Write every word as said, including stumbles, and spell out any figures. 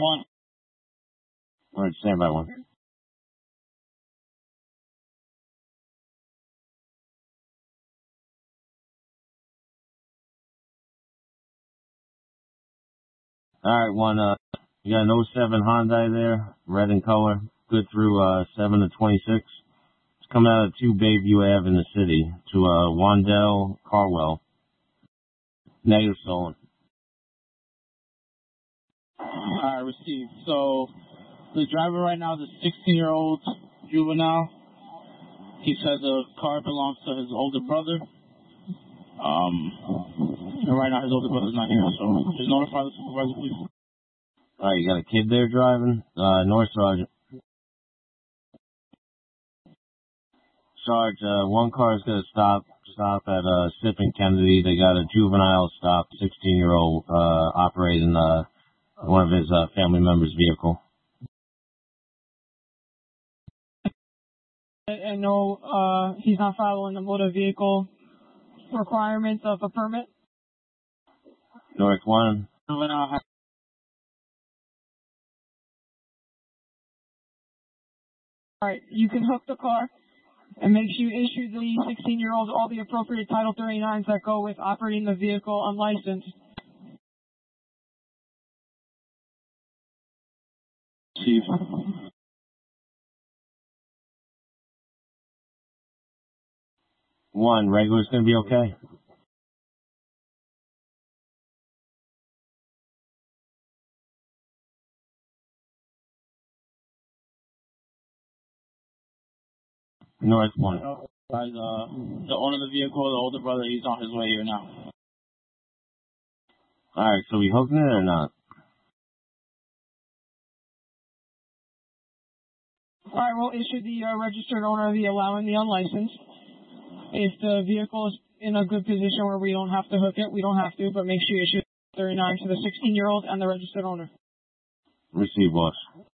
one. All right, stand by one. All right, one. Uh, you got an oh seven Hyundai there, red in color, good through uh seven to twenty-six. It's coming out of two Bayview Ave in the city to uh Wandell Carwell. Negative stolen. All right, received. So the driver right now is a sixteen-year-old juvenile. He said the car belongs to his older brother. Um, and right now his older brother's not here, so just notify the supervisor, please. All right, you got a kid there driving? Uh, North Sergeant. Sarge, uh, one car is going to stop, stop at, uh, Sip and Kennedy. They got a juvenile stop, sixteen-year-old, uh, operating, uh, one of his, uh, family members' vehicle. And no, uh, he's not following the motor vehicle requirements of a permit? North one. All right, you can hook the car and make sure you issue the sixteen-year-old all the appropriate Title thirty-nines that go with operating the vehicle unlicensed. Chief. One, regular's going to be okay? North one. Guys, uh, the owner of the vehicle, the older brother, he's on his way here now. All right, so we hooking it or not? All right, we'll issue the uh, registered owner of the allowing the unlicensed. If the vehicle is in a good position where we don't have to hook it, we don't have to, but make sure you issue thirty-nine to the sixteen-year-old and the registered owner. Receive, boss.